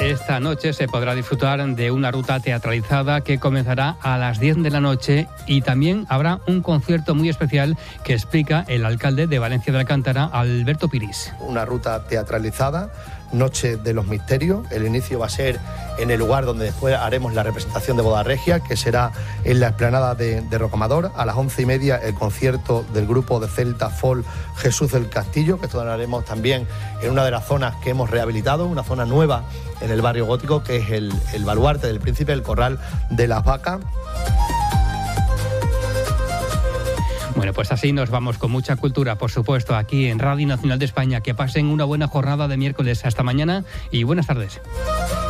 Esta noche se podrá disfrutar de una ruta teatralizada que comenzará a las 10 de la noche y también habrá un concierto muy especial que explica el alcalde de Valencia de Alcántara, Alberto Piris. Una ruta teatralizada, Noche de los Misterios. El inicio va a ser en el lugar donde después haremos la representación de Boda Regia, que será en la explanada de Rocamadour. A las 11:30 el concierto del grupo de Celta Folk Jesús del Castillo, que esto lo haremos también en una de las zonas que hemos rehabilitado, una zona nueva en el barrio gótico, que es el baluarte del Príncipe, el Corral de las Vacas. Bueno, pues así nos vamos con mucha cultura, por supuesto, aquí en Radio Nacional de España. Que pasen una buena jornada de miércoles. Hasta mañana y buenas tardes.